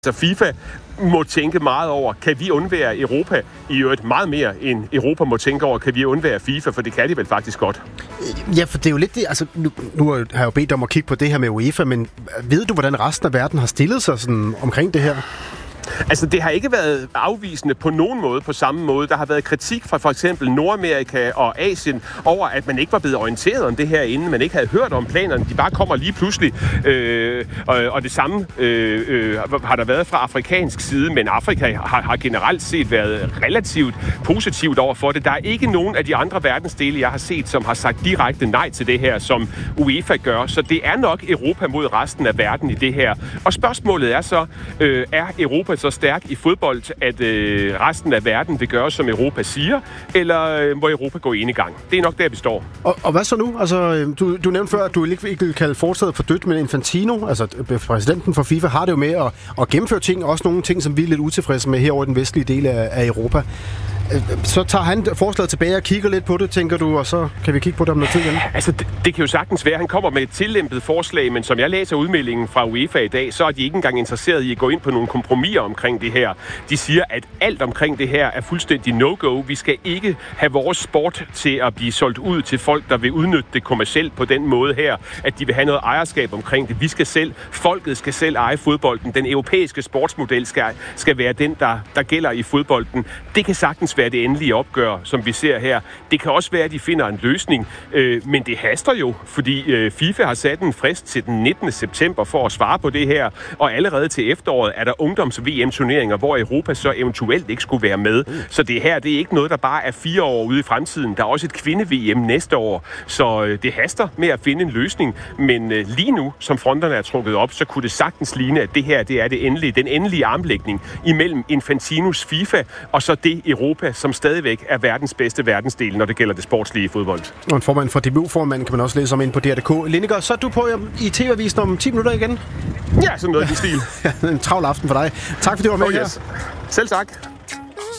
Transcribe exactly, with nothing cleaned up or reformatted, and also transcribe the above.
Så FIFA må tænke meget over, kan vi undvære Europa? I øvrigt meget mere end Europa må tænke over, kan vi undvære FIFA? For det kan de vel faktisk godt. Ja, for det er jo lidt det, altså nu, nu har jeg jo bedt om at kigge på det her med UEFA, men ved du, hvordan resten af verden har stillet sig sådan omkring det her? Altså, det har ikke været afvisende på nogen måde på samme måde. Der har været kritik fra for eksempel Nordamerika og Asien over, at man ikke var blevet orienteret om det her, inden man ikke havde hørt om planerne. De bare kommer lige pludselig. Øh, og, og det samme øh, øh, har der været fra afrikansk side, men Afrika har, har generelt set været relativt positivt over for det. Der er ikke nogen af de andre verdensdele, jeg har set, som har sagt direkte nej til det her, som UEFA gør. Så det er nok Europa mod resten af verden i det her. Og spørgsmålet er så, øh, er Europa så stærk i fodbold, at øh, resten af verden vil gøre, som Europa siger, eller øh, må Europa gå ind i gang? Det er nok der, vi står. Og, og hvad så nu? Altså, du, du nævnte før, at du ikke vil kalde forslaget for dødt, men Infantino, altså præsidenten for FIFA, har det jo med at, at gennemføre ting, også nogle ting, som vi er lidt utilfredse med her over den vestlige del af, af Europa. Så tager han forslaget tilbage og kigger lidt på det, tænker du, og så kan vi kigge på det om noget tid igen? Altså, det, det kan jo sagtens være, at han kommer med et tillempet forslag, men som jeg læser udmeldingen fra UEFA i dag, så er de ikke engang interesseret i at gå ind på nogle kompromiser omkring det her. De siger, at alt omkring det her er fuldstændig no-go. Vi skal ikke have vores sport til at blive solgt ud til folk, der vil udnytte det kommercielt på den måde her, at de vil have noget ejerskab omkring det. Vi skal selv, folket skal selv eje fodbolden. Den europæiske sportsmodel skal, skal være den, der, der gælder i fodbolden. Det kan sagtens være det endelige opgør, som vi ser her. Det kan også være, at de finder en løsning, øh, men det haster jo, fordi øh, FIFA har sat en frist til den nittende september for at svare på det her, og allerede til efteråret er der ungdoms-V M-turneringer, hvor Europa så eventuelt ikke skulle være med. Mm. Så det her, det er ikke noget, der bare er fire år ude i fremtiden. Der er også et kvinde-V M næste år, så øh, det haster med at finde en løsning, men øh, lige nu, som fronterne er trukket op, så kunne det sagtens ligne, at det her, det er det endelige, den endelige armlægning imellem Infantinos FIFA og så det Europa, som stadigvæk er verdens bedste verdensdel, når det gælder det sportslige fodbold. Og en formand for D B U-formanden kan man også læse om ind på D R punktum d k. Lineker, så er du på i T V-avisen om ti minutter igen? Ja, sådan noget i den stil. En travl aften for dig. Tak fordi du var med oh, yes. her. Selv tak.